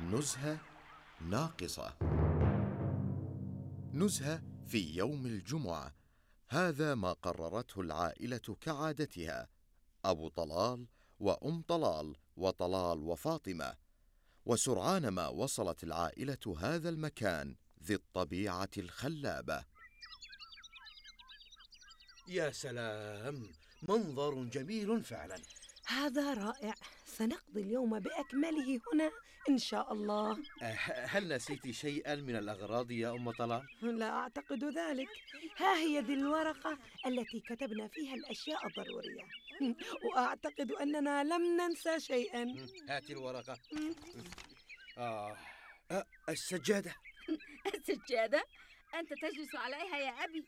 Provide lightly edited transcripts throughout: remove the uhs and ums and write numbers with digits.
نزهة ناقصة. نزهة في يوم الجمعة، هذا ما قررته العائلة كعادتها: أبو طلال وأم طلال وطلال وفاطمة. وسرعان ما وصلت العائلة هذا المكان ذي الطبيعة الخلابة. يا سلام، منظر جميل فعلا. هذا رائع، سنقضي اليوم بأكمله هنا إن شاء الله. هل نسيت شيئا من الأغراض يا أم طلال؟ لا أعتقد ذلك. ها هي ذي الورقة التي كتبنا فيها الأشياء الضرورية، وأعتقد أننا لم ننسى شيئا. هات الورقة. السجادة. السجادة؟ أنت تجلس عليها يا أبي.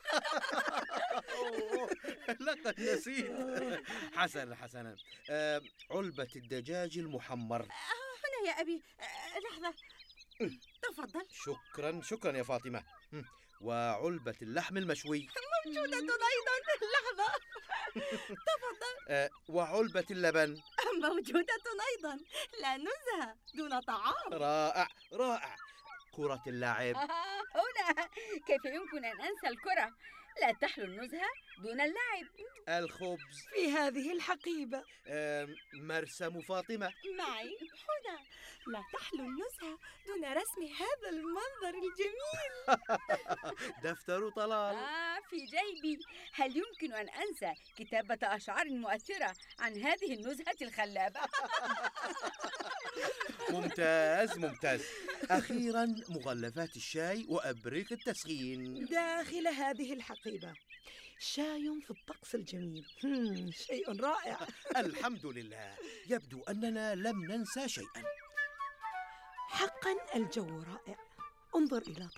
لقد نسيت. حسنا. علبة الدجاج المحمر. هنا يا أبي. لحظة، تفضل. شكرا يا فاطمة. وعلبة اللحم المشوي موجودة أيضا. لحظة، تفضل. وعلبة اللبن موجودة أيضا. لا نزهة دون طعام. رائع. كرة اللعب. هنا كيف يمكن أن أنسى الكرة؟ لا تحلو النزهة دون اللعب. الخبز في هذه الحقيبة. مرسم فاطمة معي هنا. لا تحلو النزهة دون رسم هذا المنظر الجميل. دفتر طلال. في جيبي. هل يمكن أن أنسى كتابة أشعار مؤثرة عن هذه النزهة الخلابة؟ ممتاز. أخيرا مغلفات الشاي وأبريق التسخين. داخل هذه الحقيبة شاي في الطقس الجميل. شيء رائع. الحمد لله، يبدو أننا لم ننسى شيئا. حقا الجو رائع. انظر إلى